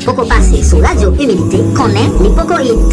Poko passe sous Radio Humilité, connaît les Poko Hit.